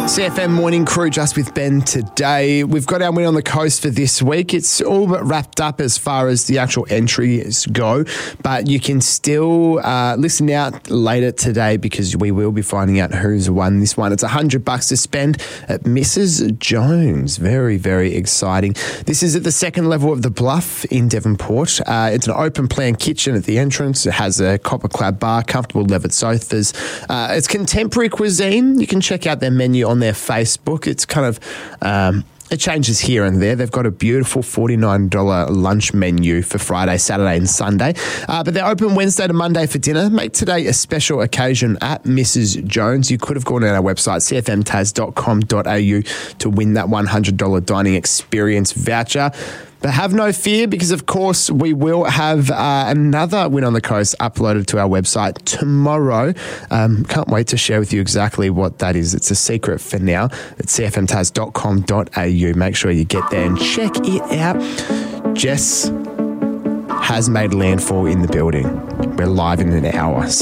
CFM Morning Crew just with Ben today. We've got our win on the coast for this week. It's all but wrapped up as far as the actual entries go, but you can still listen out later today because we will be finding out who's won this one. It's $100 to spend at Mrs. Jones. Very, very exciting. This is at the second level of the Bluff in Devonport. It's an open plan kitchen at the entrance. It has a copper-clad bar, comfortable leathered sofas. It's contemporary cuisine. You can check out their menu on their Facebook. It's kind of... it changes here and there. They've got a beautiful $49 lunch menu for Friday, Saturday and Sunday. But they're open Wednesday to Monday for dinner. Make today a special occasion at Mrs. Jones. You could have gone on our website, cfmtas.com.au, to win that $100 dining experience voucher. But have no fear because, of course, we will have another Win on the Coast uploaded to our website tomorrow. Can't wait to share with you exactly what that is. It's a secret for now. It's cfmtas.com.au. Make sure you get there and check it out. Jess has made landfall in the building. We're live in an hour.